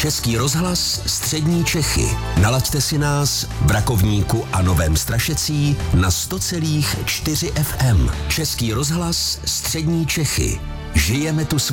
Český rozhlas Střední Čechy. Nalaďte si nás v Rakovníku a Novém Strašecí na 100,4 FM. Český rozhlas Střední Čechy. Žijeme tu s